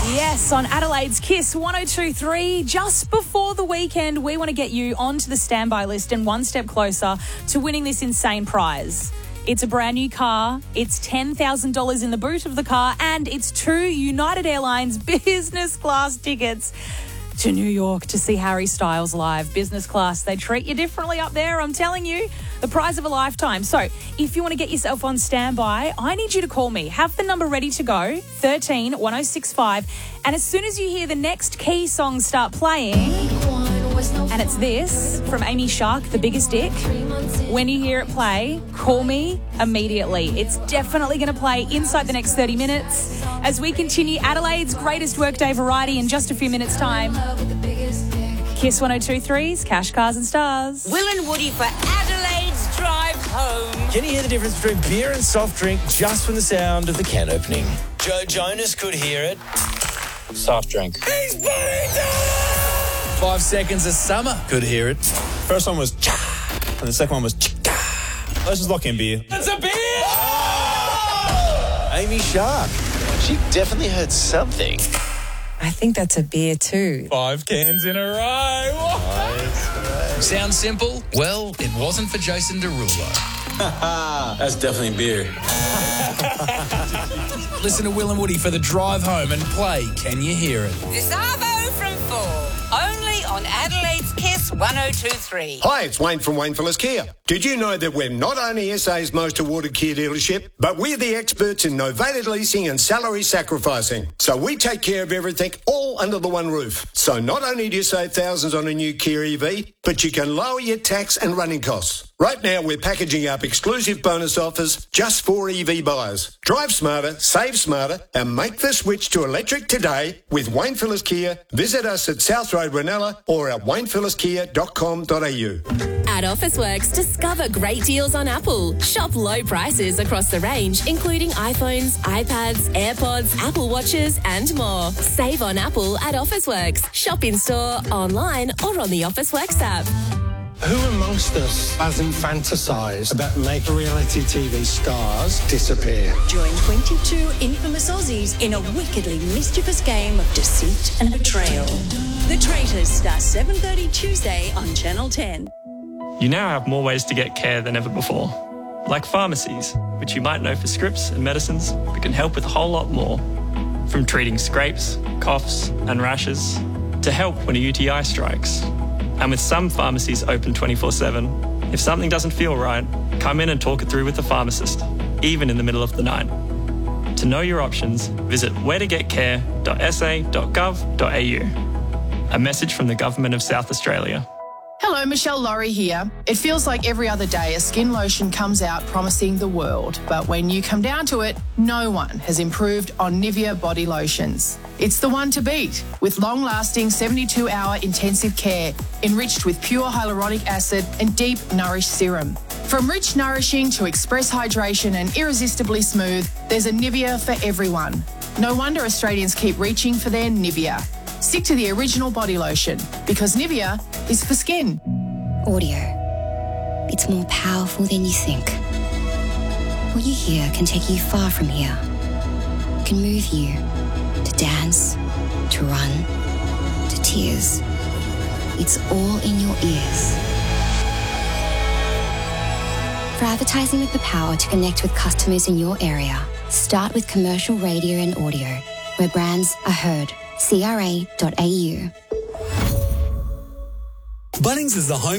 Yes, on Adelaide's Kiss 102.3, just before the weekend, we want to get you onto the standby list and one step closer to winning this insane prize. It's a brand new car, it's $10,000 in the boot of the car, and it's 2 United Airlines business class tickets to New York to see Harry Styles live. Business class, they treat you differently up there, I'm telling you. The prize of a lifetime. So if you want to get yourself on standby, I need you to call me. Have the number ready to go, 13 1065. And as soon as you hear the next key song start playing, and it's this from Amy Shark, The Biggest Dick, when you hear it play, call me immediately. It's definitely going to play inside the next 30 minutes as we continue Adelaide's greatest workday variety in just a few minutes' time. Kiss 102.3's Cash, Cars and Stars. Will and Woody for Adelaide's drive home. Can you hear the difference between beer and soft drink just from the sound of the can opening? Joe Jonas could hear it. Soft drink. He's putting it down! 5 Seconds of Summer could hear it. First one was cha, and the second one was cha. Let's just lock in beer. It's a beer! Oh! Amy Shark. She definitely heard something. I think that's a beer too. 5 cans in a row. Nice. Sounds simple? Well, it wasn't for Jason Derulo. That's definitely beer. Listen to Will and Woody for the drive home and play Can You Hear It? This Arvo from 4. Only on Adelaide's Kiss 102.3. Hi, it's Wayne from Wayne Phillips Kia. Did you know that we're not only SA's most awarded Kia dealership, but we're the experts in novated leasing and salary sacrificing. So we take care of everything all under the one roof. So not only do you save thousands on a new Kia EV, but you can lower your tax and running costs. Right now, we're packaging up exclusive bonus offers just for EV buyers. Drive smarter, save smarter, and make the switch to electric today with Wayne Phillips Kia. Visit us at South Road, Ranella, or at waynephillipskia.com.au. At Officeworks, discover great deals on Apple. Shop low prices across the range, including iPhones, iPads, AirPods, Apple Watches, and more. Save on Apple at Officeworks. Shop in store, online, or on the Officeworks app. Who amongst us hasn't fantasised about making reality TV stars disappear? Join 22 infamous Aussies in a wickedly mischievous game of deceit and betrayal. The Traitors starts 7:30 Tuesday on Channel 10. You now have more ways to get care than ever before, like pharmacies, which you might know for scripts and medicines, but can help with a whole lot more. From treating scrapes, coughs and rashes, to help when a UTI strikes. And with some pharmacies open 24/7, if something doesn't feel right, come in and talk it through with the pharmacist, even in the middle of the night. To know your options, visit wheretogetcare.sa.gov.au. A message from the Government of South Australia. Hello, Michelle Laurie here. It feels like every other day a skin lotion comes out promising the world. But when you come down to it, no one has improved on Nivea body lotions. It's the one to beat, with long-lasting 72-hour intensive care, enriched with pure hyaluronic acid and deep Nourish serum. From rich nourishing to express hydration and irresistibly smooth, there's a Nivea for everyone. No wonder Australians keep reaching for their Nivea. Stick to the original body lotion, because Nivea is for skin. Audio. It's more powerful than you think. What you hear can take you far from here. Can move you to dance, to run, to tears. It's all in your ears. For advertising with the power to connect with customers in your area, start with commercial radio and audio, where brands are heard. CRA.au. Bunnings is the home